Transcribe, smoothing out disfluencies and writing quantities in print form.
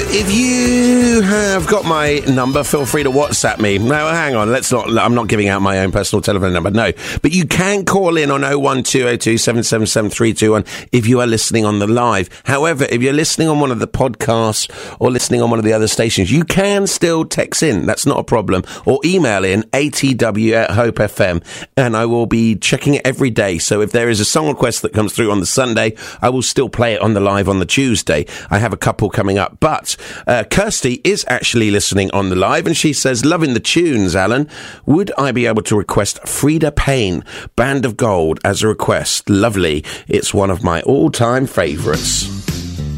If you have got my number, feel free to WhatsApp me. No, hang on, I'm not giving out my own personal telephone number, no. But you can call in on 01202 777 321 if you are listening on the live. However, if you're listening on one of the podcasts or listening on one of the other stations, you can still text in. That's not a problem. Or email in atw@Hope FM, and I will be checking it every day. So if there is a song request that comes through on the Sunday, I will still play it on the live on the Tuesday. I have a couple coming up. But Kirsty is actually listening on the live, and she says, loving the tunes, Alan. Would I be able to request Frida Payne, Band of Gold, as a request? Lovely. It's one of my all-time favourites.